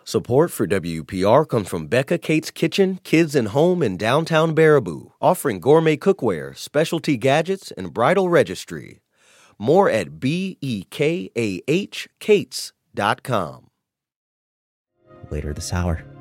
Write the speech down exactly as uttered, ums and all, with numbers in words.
Support for W P R comes from Becca Kate's Kitchen, Kids and Home in downtown Baraboo, offering gourmet cookware, specialty gadgets, and bridal registry. More at B E K A H Kates dot com. Later this hour,